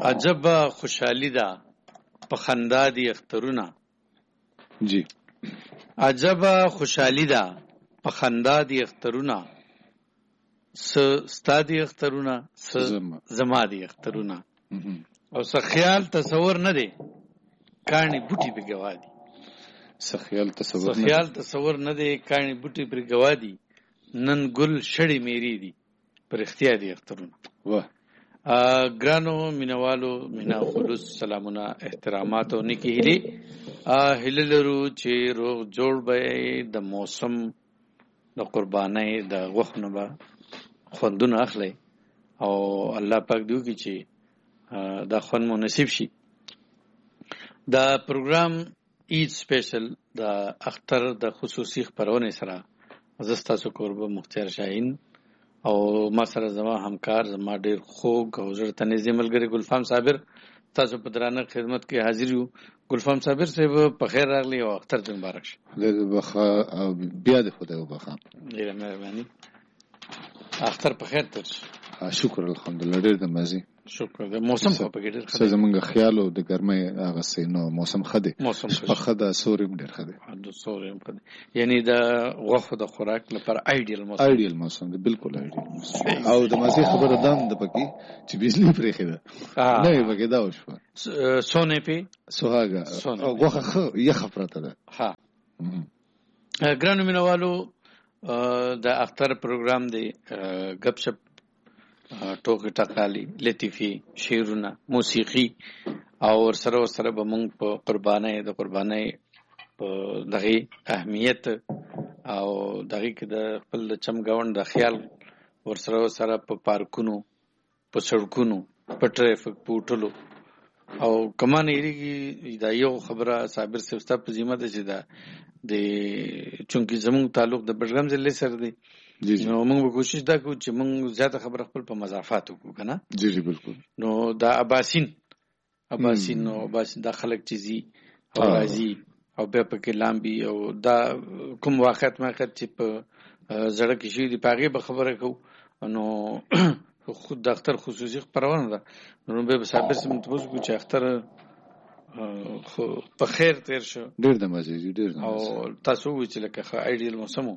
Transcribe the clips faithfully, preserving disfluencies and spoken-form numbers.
عجب خوشحالي ده په خندا دي اخترونه. جی عجب خوشحالي ده په خندا دي اخترونه، س ستا دي اخترونه، س زما دي اخترونه. او څه خیال تصور نه دی کاڼي بوټي په گوادي. څه خیال تصور څه خیال تصور نه دی کاڼي بوټي پر گوادي. نن ګل شړې میری دي پر اختیار دي اخترونه. واه ګرانو مینوالو مینا خلوص سلامونه احترامات او نیکی هیلې هیله لرو چې روغ جوړ به د موسم د قربانۍ د غوښ نه به خوندونه اخلي او الله پاک دی وکړي چې دا خوند مو نصیب شي. دا پروګرام عید سپیشل د اختر د خصوصي خبرونه سره زه ستاسو کوربه مختار شاهین او ما سره زما همکار زما ډیر خوږ او زړه ته نږدې ملګری ګلفام صابر تاسو په درانه خدمت کې حاضر یو. ګلفام صابر صاحب په خیر راغلی او اختر دې مبارک شه. بخا بیا د خدای وبخا. ډیره مهرباني. اختر په خیر تر شه. شکر الحمدلله ډیر د مزي. شکر د موسم په کې ډیر ښه زمونږ خیال او د ګرمۍ هغه سي نو موسم خده موسم په خده سورم ډیر خده د سورم خده یعنی د غوښه د خوراک لپاره ایډیل موسم ایډیل موسم دی بالکل ایډیل موسم. او د مزي خبره دام د پکې چې بجلی پرې خده نه پکې دا وشو سونه پی سوهاګه او غوښه خو یې خبره ده. ها ګرانو مینوالو د اختر پروګرام دی غب شپ ټوکې ټکالي لطیفي شعرونه موسیقي او ورسره ورسره به موږ په قربانۍ د قربانۍ په دغه اهمیت او دغه کې د خپل چمګاوند د خیال ورسره ورسره په پارکونو په سړکونو په ټریفیک پورټلو او کمان یریږي دا یو خبره صابر سفستا په ذمہ ده چې دا د چونکی زموږ تعلق د بډګم ضلع سره دی. جی جی نو موږ به کوشش دا کوو چې موږ زیاته خبره خپل په مضافات وکړو کنه. جی جی بالکل. نو دا اباسین اباسین نو اباسین دا خلک چیزي او راځي او بیا پکې لامبي او دا کوم واقعیت ما کړ چې په زړه کې شي دی پاغي به خبره کو. نو خود د اختر خصوصي خبرونه ده نو به صابر سم تاسو کو چې اختر خو په خیر تیر شو ډیر د مزه ډیر د او تاسو وی چې لکه ایډیل موسمو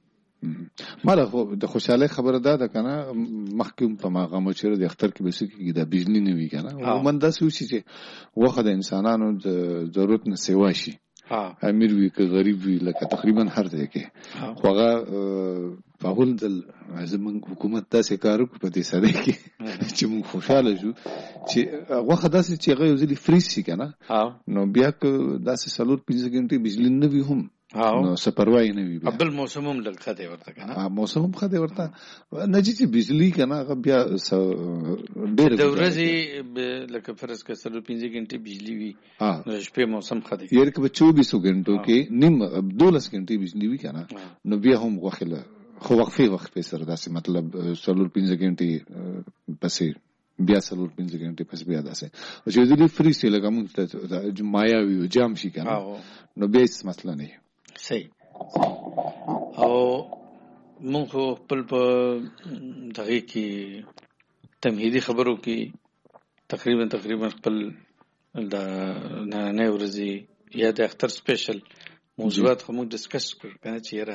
مالا خو د خوشاله خبره ده ده کنه محکوم په ماغه مچره د اختر کې بس کې د بجلی نه وی کنه ومن د سوچي چې وخت د انسانانو د ضرورت نه سیوا شي. ها امیر وی که غریب وی لکه تقریبا هر ځای کې خوغه په هول د زمون حکومت داسې کارو په دې سره کې چې موږ خوشاله شو چې وخت داسې چې غو ځلې فری شي کنه نو بیا که داسې سلور پنځه غنټې بجلی نه وی هم نو سپروای نه وی بل موسم هم لږه دی ورته کنه. ها موسم هم خده ورته نه چې بجلی کنه بیا ډېر د ورځې لکه فرض کړه سلور پنځه غنټې بجلی وی نو شپې موسم خده یره که چوبیس غنټو کې نیم دولس غنټې بجلی وی کنه نو بیا هم غوخله خو وقفه وخت په سره داسې مطلب سلور پنځه غنټې پسې بیا سلور پنځه غنټې پس بیا داسې او چې دې فری سي لکه موږ ته مایا وی جام شي کنه نو بیا هیڅ مسله نه صحیح. او مونږ خپل په دغه کې تمهیدي خبرو کې تقریبا تقریبا خپل د نن ورځې یا د اختر سپیشل موضوعات هم ډسکس کړو کنه چې را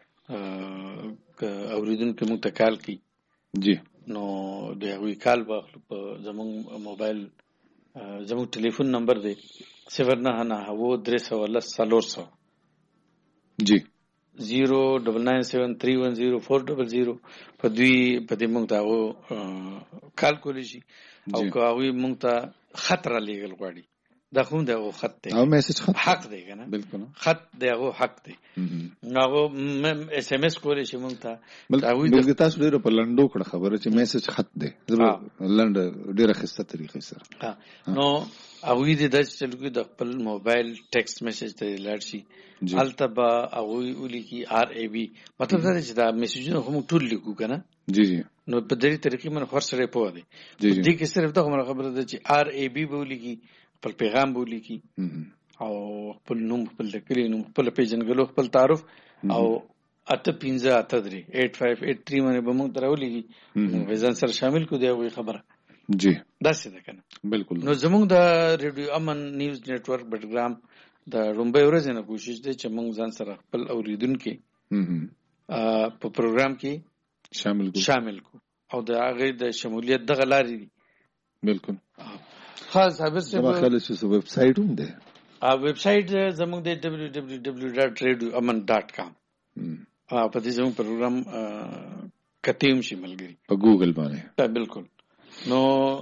اوریدونکو مونږ ته کال کی جی نو د یوې کال په زموږ موبایل زموږ ټلیفون نمبر دی صفر نه نه وو درې سوه لس څلور سوه جی زیرو ډبل ناین سیون تھری ون زیرو فور ډبل زیرو په دوی په دې موږ ته کال کولی شي او که هغوی موږ ته خط را لیږل غواړي دا خو د هغو خط دی او میسج خط حق دی که نه بالکل خط د هغو حق دی هغو ایس ایم ایس کولی شي موږ ته بلکې تاسو ډېره په لنډو کړه خبره چې میسج خط دی لنډه ډېره ښایسته طریقې سره نو هغوی دې داسې چلو کړي د خپل موبایل ټیکسټ میسج ته لاړ شي هلته به هغوی ولیکي آر ای بي مطلب دا دی چې دا میسجونه خو موږ ټول لیکو که نه جی جی نو په دې طریقې باندې هر سړی پوه دی دې کې صرف دغه خبره ده چې آر ای بي به ولیکي خپل پیغام به ولیکي او خپل نوم خپل د کلي نوم خپل پیژنګلو خپل تعارف او اته پنځه اته درې ایټ فایو ایټ تھری باندې به موږ ته راولیږي موږ به ځان سره شامل کړو د هغوی خبره جی داسې ده کنه بالکل. نو زموږ د ریډیو امن نیوز نتورک بټګرام د رومبای ورځې نه کوشش دی چې موږ ځان سره خپل اوریدونکو په پروګرام کې شامل کو شامل کو او د هغه د شمولیت دغه لارې دي. بالکل. خاص صاحب سے ما خیال چې ویب سټ هم ده. ا ویب سټ زموږ د دبليو دبليو دبليو ډاټ ریډیو امن ډاټ کام ا په دې زموږ پروګرام کتیم شي ملګری په ګوګل باندې. بالکل. نو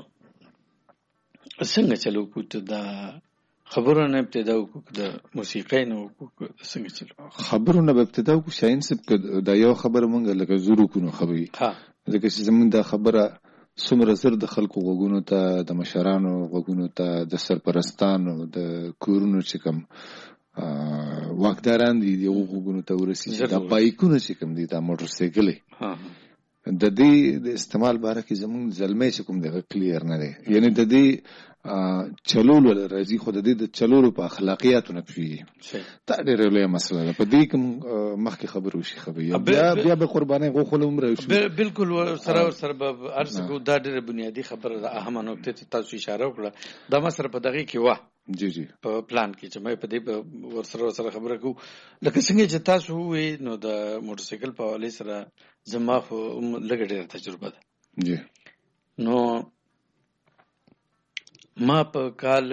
څنګه چلو کو ته دا خبرونه ابتدا وکړو د موسیقۍ نه وکړو څنګه چلو خبرونه ابتدا وکړو شاین سب دا یو خبر مونږ لکه زورو کو نو خبري ها ځکه چې زمونږ دا خبره څومره زر د خلکو غوګونو ته د مشرانو غوګونو ته د سرپرستانو د کورونو چې کوم واکداران دي د غوګونو ته ورسېږي دا بایکونه چې کوم دي دا موټر سایکلې د دې د استعمال باره کې زمونږ زلمې چې کوم دغه کلیر نه دی یعنی د دې چلولو راځي خو د دې د چلولو په اخلاقیاتو نه پیږي دا ډېره لویه مسله ده په دې کې مخکې خبرو شي خبرې بیا بیا به قربانۍ غوښول هم راشي. بالکل سره سره به عرض کو دا ډېره بنیادی خبره ده اهمه نقطه ته تاسو اشاره وکړه دا مسره په دغه کې وه جی جی په پلان کې چې مې په دې ورسره سره خبره کو لکه څنګه چې تاسو وې نو د موټر سایکل په حواله سره زما خو لږ ډېره تجربه ده جی. نو ما په کال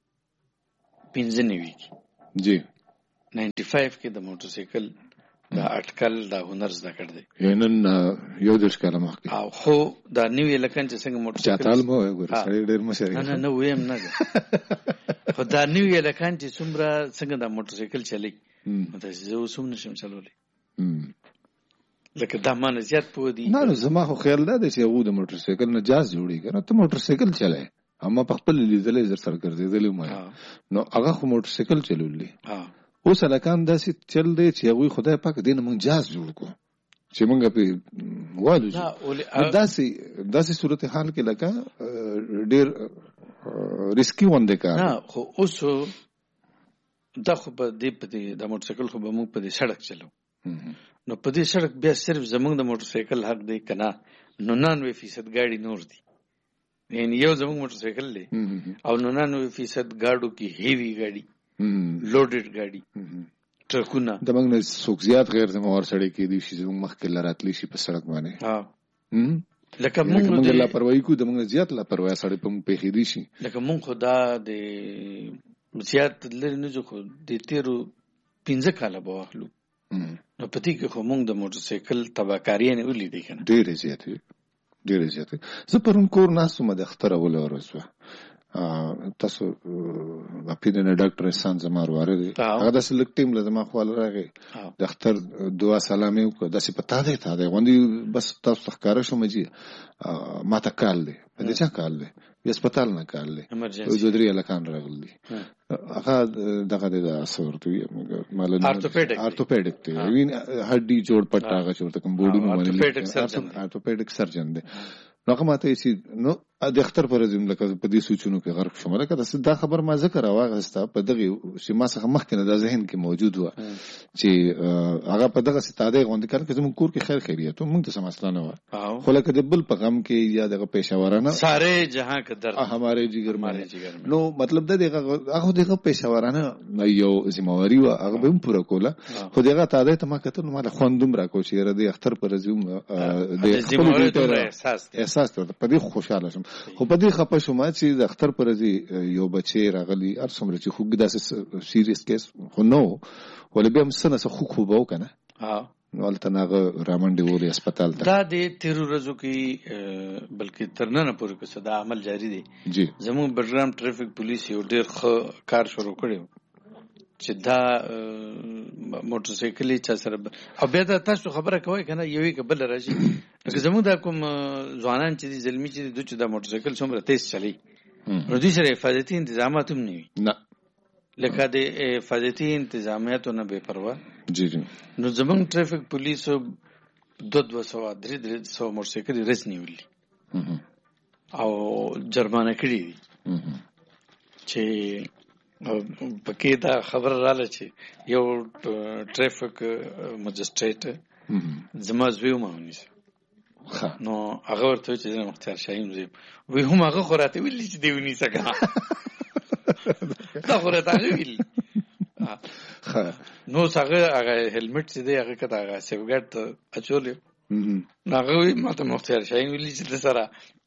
پنځه نوي کې جی نائنٹی فائیو کې د موټر سایکل د اټکل د هنر زده کړ دی یعنی یو د ښکار مخکې او خو دا نیو لکن چې څنګه موټر سایکل چاتال مو وګور سړی ډېر مشر نه نه ویم نه خو دا نیو لکن چې څومره څنګه د موټر سایکل چلی دا زه اوسم نشم چلولای لکه دا مانه زیات پوه دي. نه نو زما خو خیال دا دی چې هغه د موټر سایکل نه جاز جوړی کنه ته موټر سایکل چلای اما په خپل لیدلې زر سره ګرځېدلې مې نو هغه خو موټر سایکل چلولې اوس الکان داسې چل دی چې هغه خدای پاک دین موږ جاز جوړ کو چې موږ په وادو داسې داسې صورتحال کې لکه ډېر ریسکی ونده کار نه خو اوس دا خو په دې په دې د موټر سایکل خو به موږ په دې سړک چلو نو په دې سړک بیا صرف زمونږ د موټر سایکل حق دی کنه ننانوے فیصد ګاډي نور دي یعنی یو زمونږ موټر سایکل دی او ننانوے فیصد ګاډو کې هیوی ګاډي لوډډ ګاډي ټرکونه د موږ نه څوک زیات غیر ذمہوار سړی کې دي چې زموږ مخکې لراتلی شي په سړک باندې ها لکه موږ د لاپروايي کو د موږ زیات لاپروايي سړی په موږ پیښې دي شي لکه موږ خدا د زیات لري نه خو د تیرو پنځه کاله به واخلو نو پتی کې خو موږ د موټر سایکل تباکاری نه ولیدې کنه ډېر زیات ډېر زیات زه پرون کور ناسو مده اختر ولا ورسوه تاسو اپیدنه ډاکټر احسان زمار واره دی هغه د سلک ټیم له زما خپل راغی د اختر دعا سلامي وکړه د سپتا دی ته دی غوندي بس تاسو ښکارا شو مجي ما ته کال دی په دې څه کال دی هسپتال نه کال دی جو درې لکان راغلی هغه دغه د اثورته مال ارتوپیډک ارتوپیډک دی وین هډي جوړ پټاغه چورته کوم بوډونو باندې ارتوپیډک سرجن دی نو ماته چې نو د اختر پر ځم لکه په دې سوچونو کې غرق شوم لکه دا خبر ما ذکر واغسته په دغه چې ما څخه مخکې نه د ذهن کې موجود و چې هغه په دغه ستاده غونډه کړ چې زموږ کور کې خیر خیریت موږ ته مسله نه و خو لکه د بل په غم کې یا دغه پېښورانه ساره جهان کې درد هغه جگر ماره نو مطلب د دغه هغه دغه پېښورانه یو ذمہواری و هغه به پوره کوله خو دغه تاده ته ما کتل نو ما خوندوم را کو چې د اختر پر ځم د ذمہواری احساس احساس ته په دې خوشاله شم خو په دې خپه شوم چې د اختر پر ځي یو بچی راغلی ار څومره چې خوګ داسې سیریس کیس خو نو ولې به هم سنه څه خوب وو کنه ها نو التناغه رامنډي ووري هسپتال ته دا د تیر ورځو کې بلکې ترنه پورې کې صدا عمل جاری دی جی زموږ بډرام ټریفیک پولیس یو ډیر ښه کار شروع کړی چې دا موټر سایکل چا سره او بیا دا تاسو خبره کوي کنه یوې کبل راځي لکه زموږ د کوم ځوانان چې زلمی چې د دا موټر سایکل څومره تیز چلی نو دې سره حفاظتي تنظیمات هم نه وي نه لکه د حفاظتي تنظیماتو نه بے پروا جی جی نو زموږ ټریفیک پولیس دو دو سو درې درې سو موټر سایکل رس نیولې او جرمانه کړی دي چې پکې دا خبر رااله چې یو ټریفیک مجسټریټ زما زوی مونږ نو هغه ورته چې مختار شاهین زیب وی هم هغه خوراته ویل چې دیونی څنګه دا خوراته ویل نو څنګه هغه هلمټ چې دی هغه کته هغه سیفګارد اچولې هغه ماته مختار شاهین ویل چې سره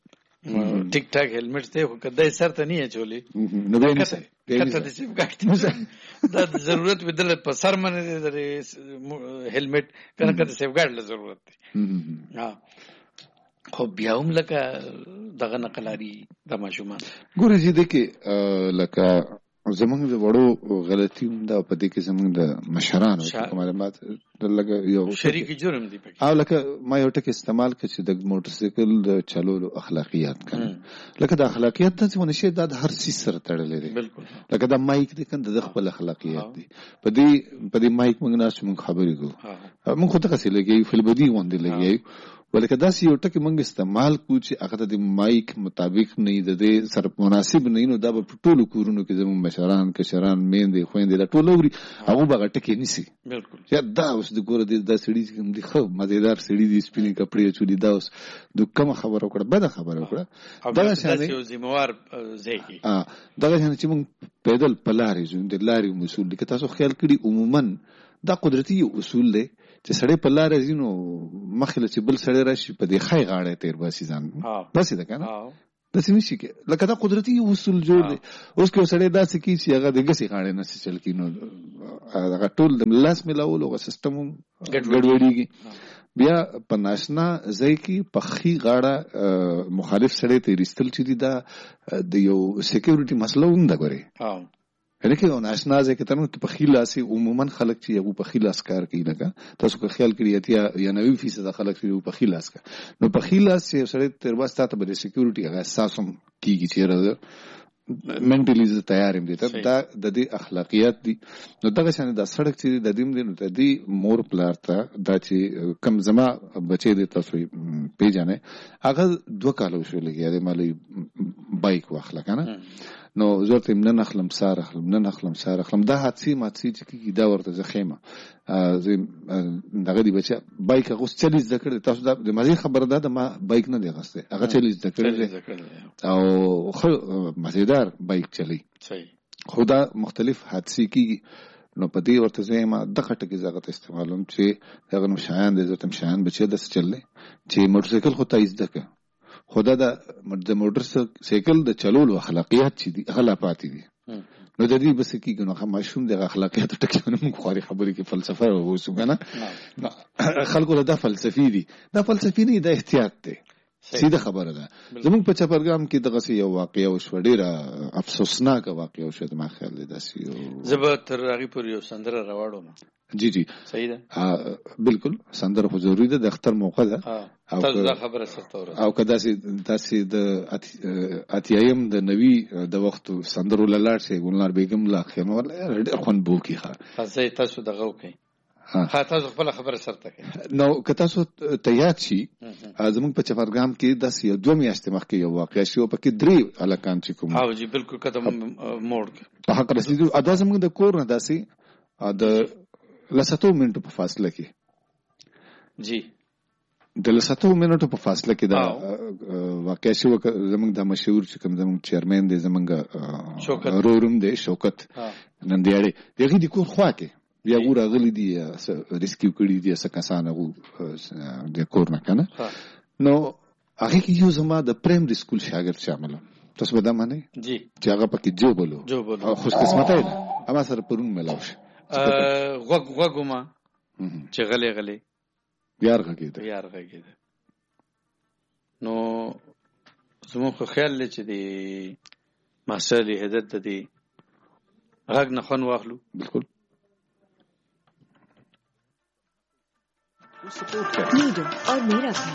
ټیک ټاک هلمټ ته خو کده سر ته نه اچولې نو به کته د سیفګارد دا ضرورت بدل په سر باندې د هلمټ کنه کته سیفګارد له ضرورت دی ها خو بیا هم لکه دغه نقلاري د ماشومان ګورې چې د کې لکه زمونږ د وړو غلطي هم دا په دې کې زمونږ د مشرانو معلومات لکه یو شریک جرم دی پکې او لکه ما یو ټکی استعمال کړ چې د موټر سایکل د چلولو اخلاقیات کړه لکه د اخلاقیات د څه نشي د هر څه سره تړلې دي بالکل لکه د مایک د کنده د خپل اخلاقیات دي په دې په دې مایک موږ نه موږ خبرې کوو موږ خو ته څه لګي فلبدي وندې لګي ولکه داسې یو ټکی موږ استعمال کوو چې هغه د مایک مطابق نه د دې سره مناسب نه نو دا په ټولو کورونو کې زموږ مشران کشران میندې خويندې دا ټول اوري هغه به ټکی نیسي بالکل یا دا اوس د ګوره د سړي کوم دي خو مزیدار سړي دي سپینې کپړې چولې دا اوس د کوم خبره وکړه بده خبره وکړه دا چې یو ذمہوار ځکه ا دا چې موږ پیدل پلارې زوم د لارې مسول دي که تاسو خیال کړئ عموما دا قدرتي اصول دی چې سړی په لارې ځینو مخله چې بل سړی راشي په دې خای غاړه تیر باسي ځان داسې ده کنه داسې نشي کې لکه دا قدرتي اصول جوړ دي اوس کې سړی داسې کی چې هغه د ګسي غاړه نه چل کینو هغه ټول د لاس ملاول او سیستم ګډوډيږي بیا په ناشنا ځای کې په خي غاړه مخالف سړی ته رستل چې دا د یو سکیورټي مسله هم ده ګوري هله کې ناشنا ځای کې تنو په خیلاسي عموما خلک چې یو په خیلاس کار کوي لکه تاسو که خیال کړئ اتیا یا نوي فیصد خلک چې په خیلاس کار نو په خیلاس چې سړی تر واسطه ته به سکیورټي هغه احساسوم کیږي چې راځي منټلی ز تیار یم دي ته دا د دې اخلاقیات دي نو دغه شان د سړک چې د دې دې نو د دې مور پلار ته دا چې کم زما بچي دي تاسو پیژنې هغه دوه کالو شو لګي د مالي بایک واخله کنه نو زورته من نخلم سار اخلم نه نخلم سار اخلم دا حادثه ماتسي چې دا ورته زخیمه دغه دی بچا بایک غوس چلیز ذکر تاسو د مزي خبر ده ما بایک نه دی غسته هغه چلیز ذکر او خو مزیدار بایک چلی صحیح خدا مختلف حادثه کی نو په دې ورته زما دغه ټکی زغت استعمالوم چې هغه نو شایان دې زته شایان بچي د چللې چې موټر سایکل خو تایز دکه خدا دا د موټر سایکل د چلولو اخلاقیات چې دي اخلاقات دي نو د دې بس کې ګنو هم مشوم د اخلاقیات ټکونه موږ خوري خبرې کې فلسفه ووسو کنه خلکو له دا فلسفي دي دا فلسفي نه د احتیاط دی سیده خبره ده زموږ په چپرګام کې دغه یو واقعیا وشو ډیره افسوسناک واقعیا وشو د ما خیال دی داسې زبر تر هغه پر یو سندره راوړم جی جی صحیح ده بالکل سندره خو ضروری ده د اختر موقع ده تاسو دا خبره سره او کدا سي تاسو د اتیایم د نوی د وخت سندرو لاله شي ګلنار بیگم لا خیمه ولا ډېر خون بوکي ښه تاسو تاسو دغه وکي ها تاسو خپل خبره سره کوي نو که تاسو تیار شي زموږ په چفرګام کې د سیو دوه میاشتې مخکې یو واقعیا شو پکې درې الکان چې کوم او جی بالکل قدم موړ په حق رسیدو ادا زموږ د کور نه داسي د لساتو منټو په فاصله کې جی د لساتو منټو په فاصله کې دا واقعیا شو زموږ د مشهور چې کوم زموږ چیرمن دی زموږ شوکت روروم دی شوکت نندیاړي دغه د کور خوا کې بیا ګور غلي دي ریسکیو کړی دي څه کسانه وو د کور نه کنه نو هغه کې یو زما د پرایمري سکول شاګرد شامل تاسو به دا معنی جی چې هغه پکې جو بولو جو بولو خوش قسمت دی اما سره پرون ملاو شي غوګ غوګما چې غلې غلې یار غږیده یار غږیده نو زموږ خیال لې چې دی ماسالي هدت دی غږ نه خون واخلو بالکل नीडो और मेरा